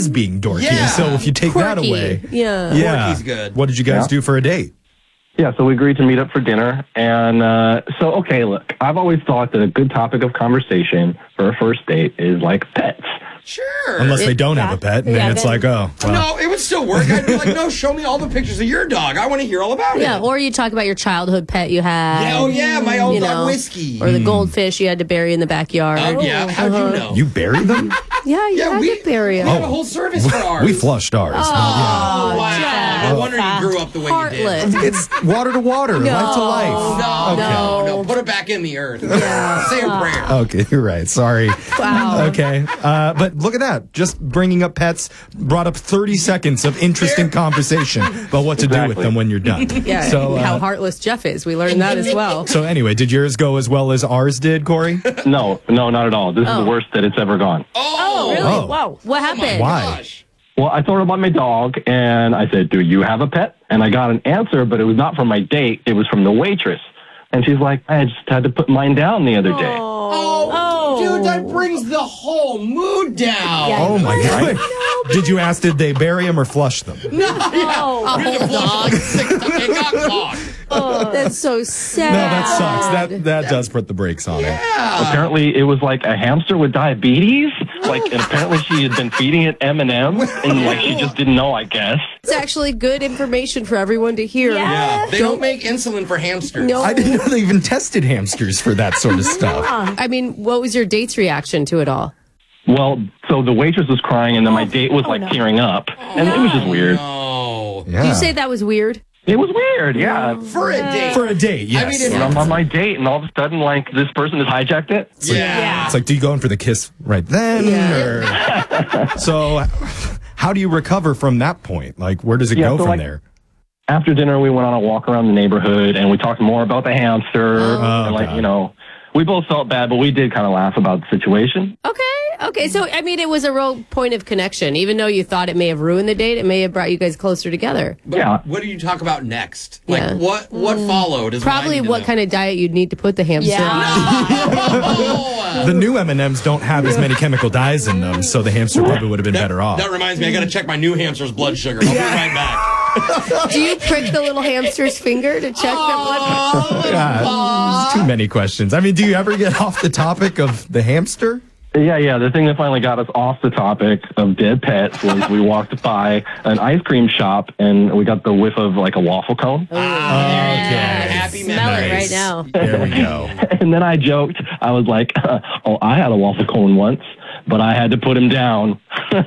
being dorky. Yeah. So if you take that Quirky. away, Yeah. Quirky's good. What did you guys do for a date? Yeah, so we agreed to meet up for dinner. And okay, look, I've always thought that a good topic of conversation for a first date is like pets. Sure. Unless they don't have a pet, and then it's like, oh, well. No, it would still work. I'd be like, no, show me all the pictures of your dog. I want to hear all about it. Yeah, or you talk about your childhood pet you had. Yeah, oh, yeah, my old dog Whiskey. Or the goldfish you had to bury in the backyard. Oh, yeah. How'd you know? You buried them? Yeah, you had to bury We them. have a whole service for ours. We flushed ours. Oh, wow. Jeff. No wonder you grew up the way Heartless. you did. It's water to water, life to life. No. Put it back in the earth. Say a prayer. Okay, you're right. Sorry. Wow. Okay. But look at that. Just bringing up pets brought up 30 seconds of interesting conversation about what to do with them when you're done. Yeah, So, how heartless Jeff is. We learned that as well. So anyway, did yours go as well as ours did, Corey? No, not at all. This is the worst that it's ever gone. Oh, really? Oh. Wow. What happened? Why? Well, I told her about my dog, and I said, do you have a pet? And I got an answer, but it was not from my date. It was from the waitress. And she's like, I just had to put mine down the other day. Oh, dude, that brings the whole mood down. Oh, my God. Did you ask, did they bury them or flush them? We had to flush it like 6 times. It got clogged. That's so sad. No, that sucks. That does put the brakes on it. Apparently, it was like a hamster with diabetes. And apparently she had been feeding it M&Ms, and like she just didn't know, I guess. It's actually good information for everyone to hear. Yeah. They don't make insulin for hamsters. No. I didn't know they even tested hamsters for that sort of stuff. I mean, what was your date's reaction to it all? Well, so the waitress was crying, and then my date was tearing up, and it was just weird. Oh. Yeah. Did you say that was weird? It was weird, yeah. For a date. For a date, yes. I mean, And I'm on my date, and all of a sudden, like, this person has hijacked it. Yeah. It's like, do you go in for the kiss right then? Or... So, how do you recover from that point? Like, where does it go so, from like, there? After dinner, we went on a walk around the neighborhood, and we talked more about the hamster. And, like, you know, we both felt bad, but we did kind of laugh about the situation. Okay. So, I mean, it was a real point of connection. Even though you thought it may have ruined the date, it may have brought you guys closer together. But what do you talk about next? Like, Yeah. what followed? Is Probably what kind of diet you'd need to put the hamster on. The new M&Ms don't have as many chemical dyes in them, so the hamster probably would have been better off. That reminds me, I got to check my new hamster's blood sugar. I'll be right back. Do you prick the little hamster's finger to check the blood? God, too many questions. I mean, do you ever get off the topic of the hamster? Yeah. The thing that finally got us off the topic of dead pets was we walked by an ice cream shop, and we got the whiff of, like, a waffle cone. Okay. Happy Smell it memories. right now. There we go. And then I joked. I was like, I had a waffle cone once, but I had to put him down.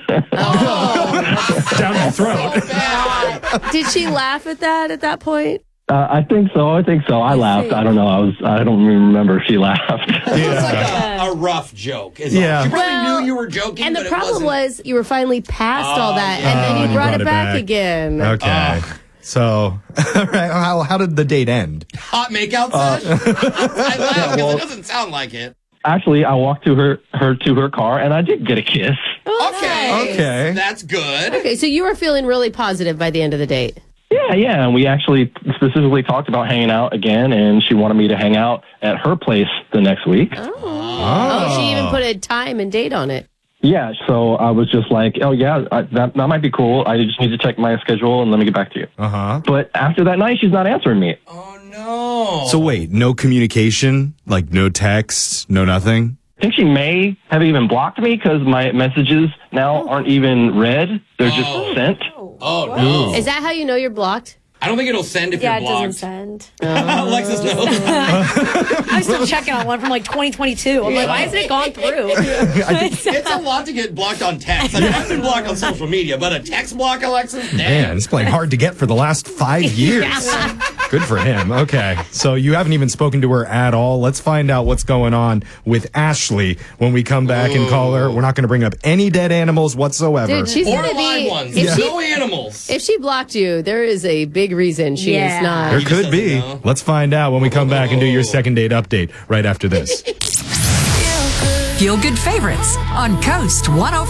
Down your throat. Did she laugh at that point? I think so. I laughed. see. I don't know. I don't even remember if she laughed. It's like a rough joke. Is Yeah. all. She probably Well, knew you were joking, And but the problem it wasn't. was you were finally past all that, and then and you you brought it back again. Okay. So, all right, how did the date end? Hot makeout sesh? I laugh because it doesn't sound like it. Actually, I walked to her to her car, and I did get a kiss. Okay. Okay. That's good. Okay, so you were feeling really positive by the end of the date. Yeah. And we actually specifically talked about hanging out again, and she wanted me to hang out at her place the next week. Oh, she even put a time and date on it. Yeah, so I was just like, oh, yeah, that might be cool. I just need to check my schedule, and let me get back to you. Uh-huh. But after that night, she's not answering me. Oh, no. So wait, no communication? Like no text, no nothing? I think she may have even blocked me because my messages now aren't even read. They're just sent. Oh, no. Is that how you know you're blocked? I don't think it'll send if Yeah, you're it doesn't blocked. send. Alexis knows. I'm still checking on one from like 2022. I'm like, why hasn't it gone through? It's a lot to get blocked on text. I mean, I've been blocked on social media, but a text block, Alexis? Damn. Man, it's playing hard to get for the last 5 years. Good for him. Okay. So you haven't even spoken to her at all. Let's find out what's going on with Ashley when we come back and call her. We're not going to bring up any dead animals whatsoever. Dude, she's Or gonna live be. ones. If, No animals. if she blocked you, there is a big reason she Yeah. is not. There He just could be. doesn't know. Let's find out when we come back and do your second date update right after this. Feel Good Favorites on Coast 105.